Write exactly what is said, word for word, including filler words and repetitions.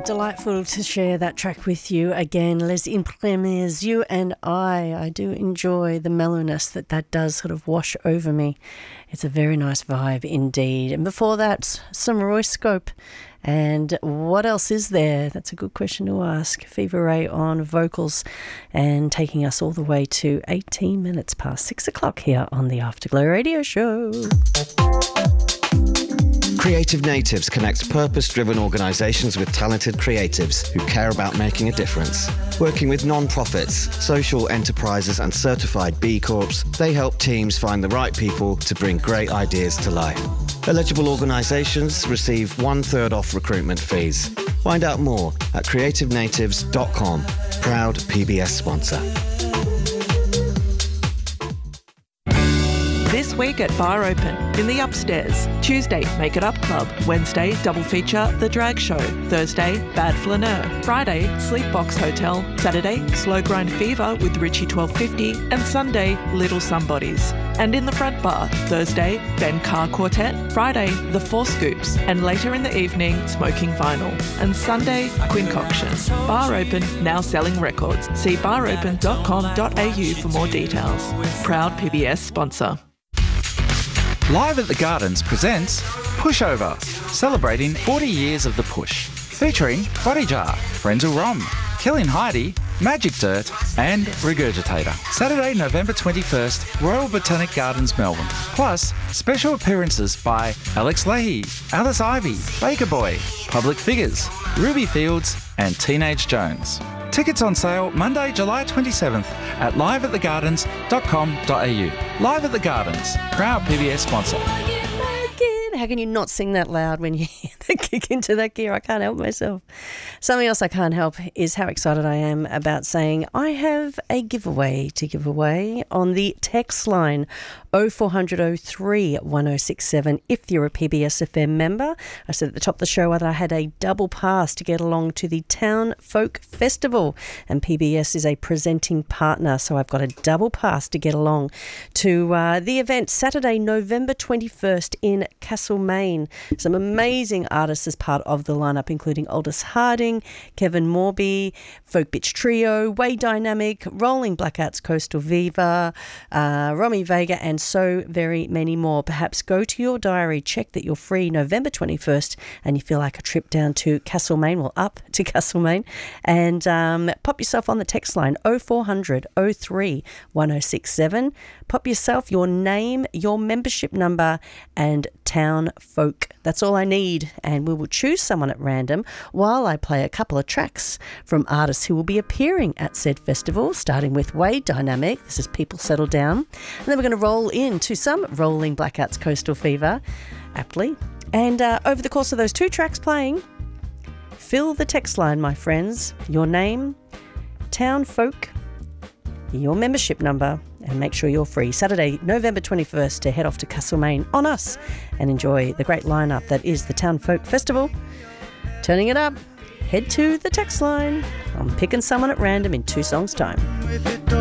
delightful to share that track with you again. Les Imprimes, You and I. I do enjoy the mellowness that that does sort of wash over me. It's a very nice vibe indeed. And before that, some Roy Scope. And what else is there? That's a good question to ask. Fever Ray on vocals and taking us all the way to eighteen minutes past six o'clock here on the Afterglow Radio Show. Creative Natives connects purpose-driven organisations with talented creatives who care about making a difference. Working with non-profits, social enterprises and certified B Corps, they help teams find the right people to bring great ideas to life. Eligible organisations receive one-third off recruitment fees. Find out more at creative natives dot com. Proud P B S sponsor. This week at Bar Open, in the upstairs. Tuesday, Make It Up Club. Wednesday, double feature, The Drag Show. Thursday, Bad Flaneur. Friday, Sleepbox Hotel. Saturday, Slow Grind Fever with Richie twelve fifty. And Sunday, Little Somebodies. And in the front bar, Thursday, Ben Carr Quartet. Friday, The Four Scoops. And later in the evening, Smoking Vinyl. And Sunday, Quincoction. Bar Open, now selling records. See bar open dot com dot a u for more details. Proud P B S sponsor. Live at the Gardens presents Pushover, celebrating forty years of the push. Featuring Body Jar, Frenzel Rom, Killin' Heidi, Magic Dirt and Regurgitator. Saturday, November twenty-first, Royal Botanic Gardens, Melbourne. Plus, special appearances by Alex Leahy, Alice Ivy, Baker Boy, Public Figures, Ruby Fields and Teenage Jones. Tickets on sale Monday, July twenty-seventh at live at the gardens dot com dot a u. Live at the Gardens, proud P B S sponsor. How can you not sing that loud when you hear the kick into that gear? I can't help myself. Something else I can't help is how excited I am about saying I have a giveaway to give away on the text line oh four hundred oh three one oh six seven if you're a P B S F M member. I said at the top of the show that I had a double pass to get along to the Town Folk Festival, and P B S is a presenting partner, so I've got a double pass to get along to uh, the event Saturday, November twenty-first in Castlemaine. Some amazing artists as part of the lineup, including Aldous Harding, Kevin Morby, Folk Bitch Trio, Way Dynamic, Rolling Blackouts, Coastal Viva, uh, Romy Vega, and so very many more. Perhaps go to your diary, check that you're free November twenty-first and you feel like a trip down to Castlemaine, well, up to Castlemaine, and um, pop yourself on the text line oh four hundred oh three one oh six seven. Pop yourself your name, your membership number, and Town Folk. That's all I need, and we will choose someone at random while I play a couple of tracks from artists who will be appearing at said festival, starting with Way Dynamic. This is People Settle Down. And then we're going to roll into some Rolling Blackouts, Coastal Fever, aptly. And uh, over the course of those two tracks playing, fill the text line, my friends. Your name, Town Folk, your membership number, and make sure you're free. Saturday, November twenty-first, to head off to Castlemaine on us and enjoy the great lineup that is the Town Folk Festival. Turning it up, head to the text line. I'm picking someone at random in two songs' time.